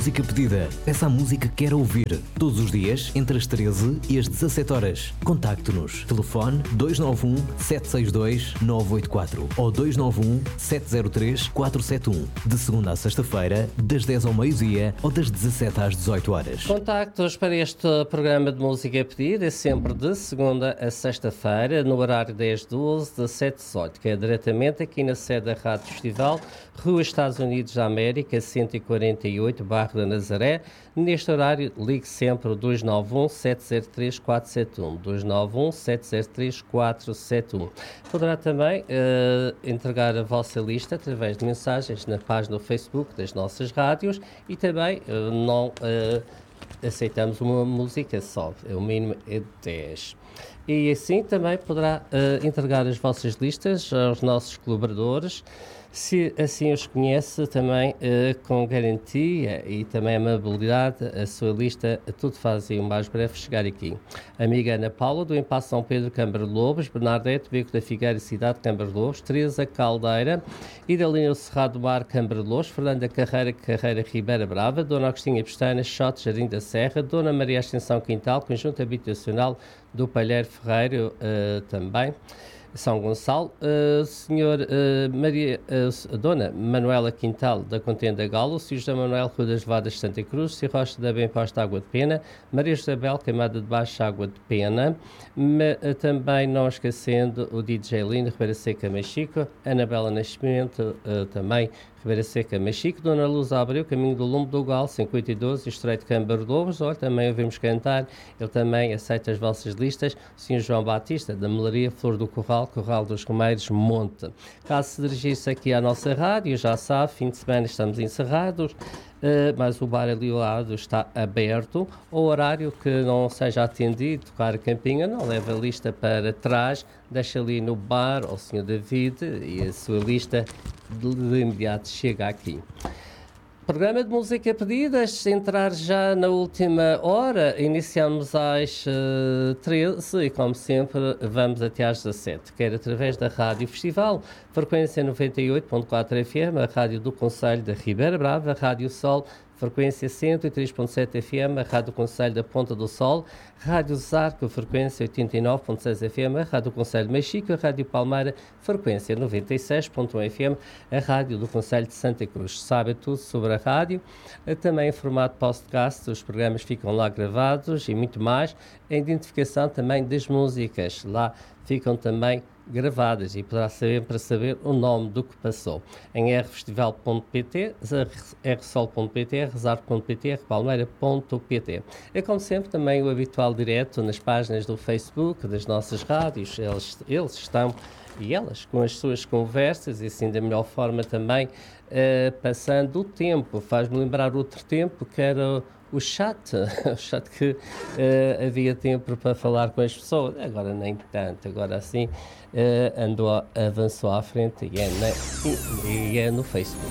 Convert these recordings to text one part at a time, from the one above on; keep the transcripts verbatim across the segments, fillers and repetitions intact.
música pedida. Peça a música que quer ouvir. Todos os dias, entre as treze e as dezassete horas. Contacte-nos. Telefone dois nove um, sete seis dois, nove oito quatro ou dois nove um, sete zero três, quatro sete um. De segunda a sexta-feira, das dez ao meio-dia ou das dezassete às dezoito horas. Contactos para este programa de música pedida é sempre de segunda a sexta-feira, no horário dez doze, dezessete dezoito, que é diretamente aqui na sede da Rádio Festival, Rua Estados Unidos da América, cento e quarenta e oito, Bairro da Nazaré. Neste horário, ligue sempre o dois nove um, sete zero três, quatro sete um, dois nove um, sete zero três, quatro sete um. Poderá também uh, entregar a vossa lista através de mensagens na página do Facebook das nossas rádios e também uh, não uh, aceitamos uma música só, o mínimo é dez. E assim também poderá uh, entregar as vossas listas aos nossos colaboradores, se assim os conhece, também uh, com garantia e também amabilidade, a sua lista tudo fazem o mais breve chegar aqui. Amiga Ana Paula, do Impasse São Pedro, Câmara de Lobos, Bernadette, Beco da Figueira, Cidade, Câmara de Lobos, Teresa Caldeira, Idalina Cerrado do Mar, Câmara de Lobos, Fernanda Carreira, Carreira, Ribeira Brava, Dona Agostinha Pestana, Xote, Jardim da Serra, Dona Maria Ascensão Quintal, Conjunto Habitacional do Palheiro Ferreiro, uh, também. São Gonçalo, uh, senhor uh, Maria, uh, Dona Manuela Quintal da Contenda Galo, senhor José Manuel Rua das Vadas Santa Cruz, senhor Rocha da Bem Posta Água de Pena, Maria Isabel Queimada de Baixo Água de Pena, me, uh, também não esquecendo o D J Lino Ribeira Seca Mexico, Anabela Nascimento uh, também Ribeira Seca Mexico, Dona Luz Abreu, Caminho do Lombo do Gal, cinquenta e dois, Estreito Câmara de Lobos, olha, também ouvimos cantar, ele também aceita as vossas listas, o senhor João Batista, da Melaria, Flor do Corral, Corral dos Romeiros, Monte. Caso se dirigisse aqui à nossa rádio, já sabe, fim de semana estamos encerrados, Uh, mas o bar ali ao lado está aberto. O horário que não seja atendido, tocar a campinha, não leva a lista para trás, deixa ali no bar ao senhor David e a sua lista de, de imediato chega aqui. Programa de música pedidas, entrar já na última hora, iniciamos às uh, treze e como sempre vamos até às dezassete, quer através da Rádio Festival, frequência noventa e oito ponto quatro F M, a Rádio do Concelho da Ribeira Brava, a Rádio Sol, frequência cento e três ponto sete F M, a Rádio Concelho da Ponta do Sol, Rádio Zarco, frequência oitenta e nove ponto seis F M, a Rádio Concelho de Mexico, a Rádio Palmeira, frequência noventa e seis ponto um F M, a Rádio do Concelho de Santa Cruz. Sabe tudo sobre a rádio, também em formato podcast, os programas ficam lá gravados e muito mais, a identificação também das músicas, lá ficam também gravadas e poderá saber para saber o nome do que passou. Em r festival ponto p t, r sol ponto p t, rezar ponto p t, r palmeira ponto p t. É como sempre também o habitual direto nas páginas do Facebook das nossas rádios. Eles, eles estão e elas com as suas conversas e assim da melhor forma também uh, passando o tempo. Faz-me lembrar outro tempo que era o chat, o chat que uh, havia tempo para falar com as pessoas, agora nem tanto, agora assim uh, andou, avançou à frente e é, na, e, e é no Facebook.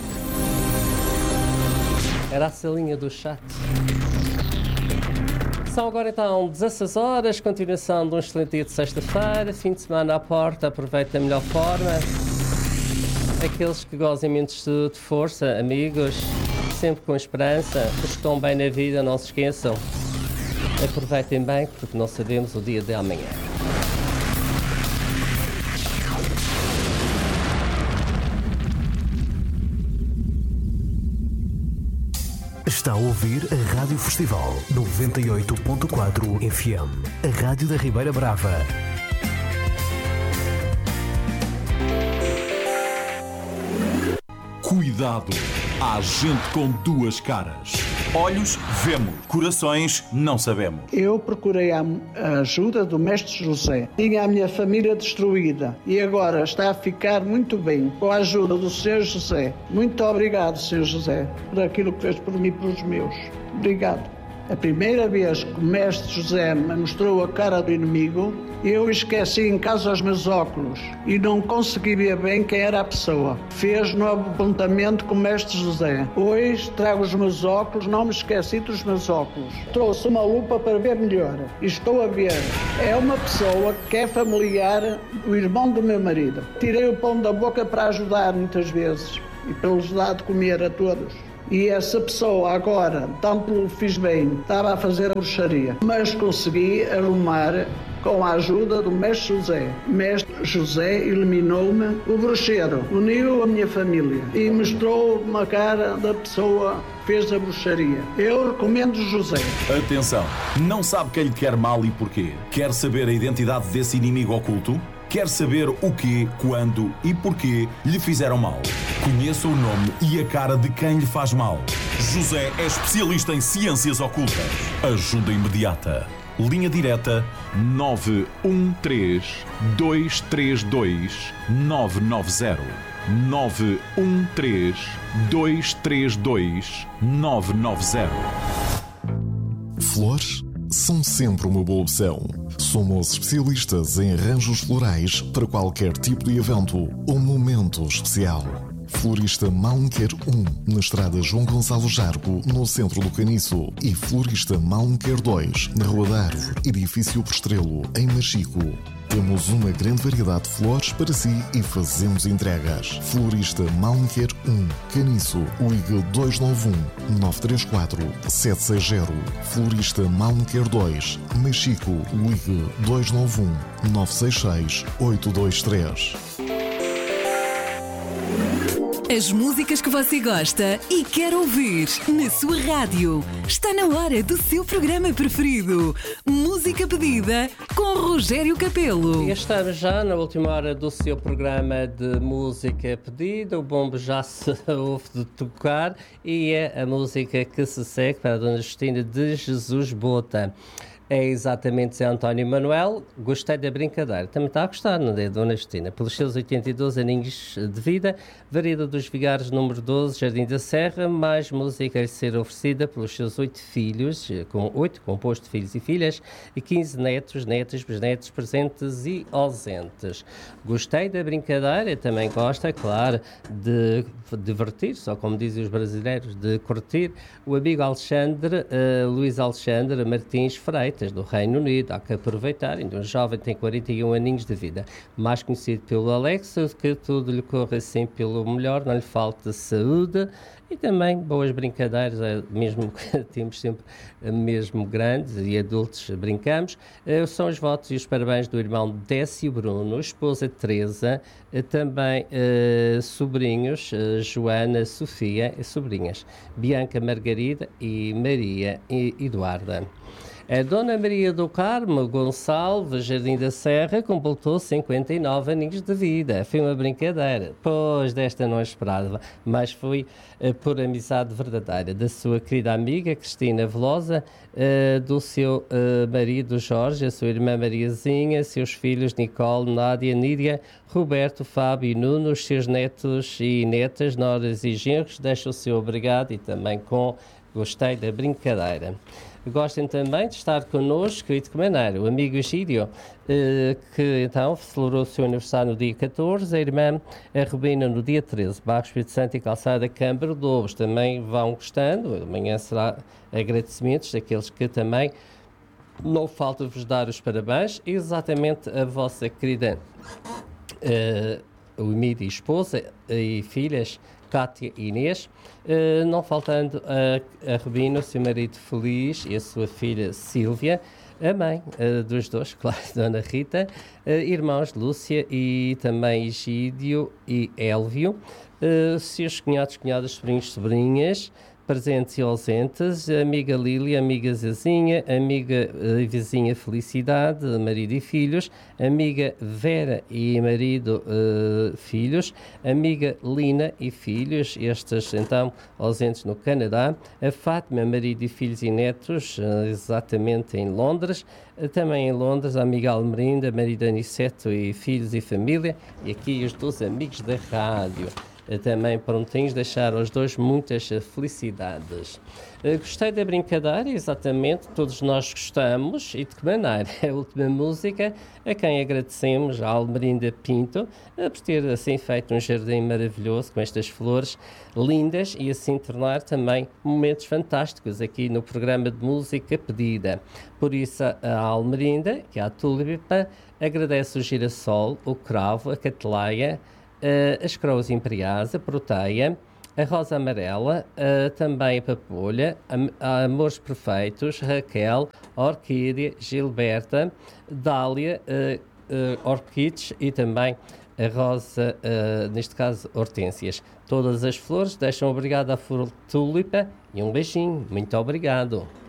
Era a salinha do chat. São agora então dezasseis horas, continuação de um excelente dia de sexta-feira, fim de semana à porta, aproveita da melhor forma. Aqueles que gozem menos de força, amigos, sempre com esperança, os que estão bem na vida, não se esqueçam, aproveitem bem, porque não sabemos o dia de amanhã. Está a ouvir a Rádio Festival noventa e oito ponto quatro F M, a Rádio da Ribeira Brava. Cuidado, há gente com duas caras. Olhos, vemos. Corações, não sabemos. Eu procurei a ajuda do Mestre José. Tinha a minha família destruída e agora está a ficar muito bem com a ajuda do senhor José. Muito obrigado, senhor José, por aquilo que fez por mim e pelos meus. Obrigado. A primeira vez que o Mestre José me mostrou a cara do inimigo, eu esqueci em casa os meus óculos e não consegui ver bem quem era a pessoa. Fez novo apontamento com o Mestre José. Hoje trago os meus óculos, não me esqueci dos meus óculos. Trouxe uma lupa para ver melhor e estou a ver. É uma pessoa que é familiar do irmão do meu marido. Tirei o pão da boca para ajudar muitas vezes e para lhes dar de comer a todos. E essa pessoa agora, tanto o fiz bem, estava a fazer a bruxaria, mas consegui arrumar com a ajuda do mestre José. Mestre José eliminou-me o bruxeiro, uniu a minha família e mostrou uma cara da pessoa que fez a bruxaria. Eu recomendo José. Atenção, não sabe quem lhe quer mal e porquê? Quer saber a identidade desse inimigo oculto? Quer saber o quê, quando e porquê lhe fizeram mal? Conheça o nome e a cara de quem lhe faz mal. José é especialista em ciências ocultas. Ajuda imediata. Linha direta nove um três, dois três dois, nove nove zero. nove um três, dois três dois, nove nove zero. Flores são sempre uma boa opção. Somos especialistas em arranjos florais para qualquer tipo de evento ou momento especial. Florista Malmequer um, na estrada João Gonçalo Jargo, no centro do Caniço. E Florista Malmequer dois, na Rua da Árvore, edifício Postrelo, em Machico. Temos uma grande variedade de flores para si e fazemos entregas. Florista Malmequer um, Caniço, ligue dois nove um, nove três quatro, sete seis zero. Florista Malmequer dois, Machico, ligue dois nove um, nove seis seis, oito dois três. As músicas que você gosta e quer ouvir na sua rádio. Está na hora do seu programa preferido. Música pedida com Rogério Capelo. E estamos já na última hora do seu programa de música pedida. O bombo já se ouve de tocar e é a música que se segue para a Dona Justina de Jesus Bota. É exatamente Zé António Manuel. Gostei da brincadeira. Também está a gostar, não é, Dona Justina? Pelos seus oitenta e dois aninhos de vida, Vareda dos Vigares, número doze, Jardim da Serra, mais música a ser oferecida pelos seus oito filhos, com oito composto de filhos e filhas, e quinze netos, netas, bisnetos, presentes e ausentes. Gostei da brincadeira. Também gosta, claro, de divertir-se, ou como dizem os brasileiros, de curtir. O amigo Alexandre, uh, Luís Alexandre Martins Freitas, do Reino Unido. Há que aproveitar, ainda um jovem tem quarenta e um aninhos de vida, mais conhecido pelo Alex, que tudo lhe corre assim pelo melhor, não lhe falta saúde e também boas brincadeiras, mesmo que temos sempre mesmo grandes e adultos brincamos. São os votos e os parabéns do irmão Décio Bruno, esposa Teresa, também uh, sobrinhos, uh, Joana, Sofia, sobrinhas, Bianca, Margarida e Maria e Eduarda. A Dona Maria do Carmo Gonçalves, Jardim da Serra, completou cinquenta e nove aninhos de vida. Foi uma brincadeira, pois desta não esperava, mas foi uh, por amizade verdadeira da sua querida amiga Cristina Velosa, uh, do seu uh, marido Jorge, a sua irmã Mariazinha, seus filhos Nicole, Nádia, Nídia, Roberto, Fábio e Nuno, os seus netos e netas, noras e genros. Deixa o seu obrigado e também com gostei da brincadeira. Gostem também de estar connosco e de que maneira? O amigo Egídio, eh, que então celebrou o seu aniversário no dia catorze, a irmã a Rubina no dia treze, Barros Espírito Santo e Calçada Câmara de Lobos. Também vão gostando, amanhã será agradecimentos daqueles que também não falta vos dar os parabéns, exatamente a vossa querida uh, o Emílio, esposa e filhas, Cátia e Inês, uh, não faltando a, a Rubina, o seu marido Feliz e a sua filha Sílvia, a mãe uh, dos dois, claro, Dona Rita, uh, irmãos Lúcia e também Egídio e Élvio, uh, seus cunhados, cunhadas, sobrinhos, sobrinhas, presentes e ausentes, amiga Lília, amiga Zezinha, amiga e vizinha Felicidade, marido e filhos, amiga Vera e marido, uh, filhos, amiga Lina e filhos, estes então ausentes no Canadá, a Fátima, marido e filhos e netos, uh, exatamente em Londres, uh, também em Londres, a amiga Almerinda, marido Aniceto e filhos e família, e aqui os dois amigos da rádio. Também prontinhos, deixar aos dois muitas felicidades. Uh, gostei da brincadeira, exatamente, todos nós gostamos, e de que maneira? A última música, a quem agradecemos, a Almerinda Pinto, uh, por ter assim feito um jardim maravilhoso com estas flores lindas e assim tornar também momentos fantásticos aqui no programa de música pedida. Por isso a Almerinda, que é a tulipa, agradece o girassol, o cravo, a cateleia, Uh, as coroas imperiais, a proteia, a rosa amarela, uh, também a papulha, a, a amores perfeitos, Raquel, orquídea, Gilberta, Dália, uh, uh, orquídeas e também a rosa, uh, neste caso, hortênsias. Todas as flores deixam obrigado à flor tulipa e um beijinho. Muito obrigado.